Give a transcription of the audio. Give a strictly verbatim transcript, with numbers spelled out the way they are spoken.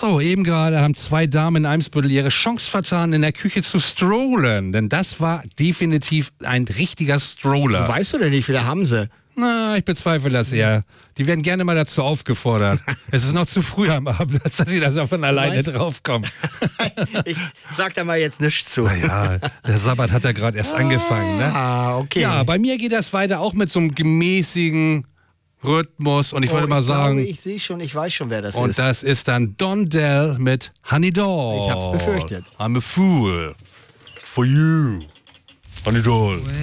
So, eben gerade haben zwei Damen in Eimsbüttel ihre Chance vertan, in der Küche zu strollen. Denn das war definitiv ein richtiger Stroller. Weißt du denn nicht, wie viele haben sie? Na, ich bezweifle das eher. Die werden gerne mal dazu aufgefordert. Es ist noch zu früh am Abend, als dass sie da so von alleine Meinst du? draufkommen. Ich sag da mal jetzt nichts zu. Ja, der Sabbat hat ja gerade erst angefangen, ne? Ah, okay. Ja, bei mir geht das weiter auch mit so einem gemäßigen Rhythmus. Und ich wollte Oh, mal ich sagen, glaube, ich sehe schon, ich weiß schon, wer das und ist. das ist dann Don Dell mit Honey Doll. Ich hab's befürchtet. I'm a fool. For you. Honey Doll.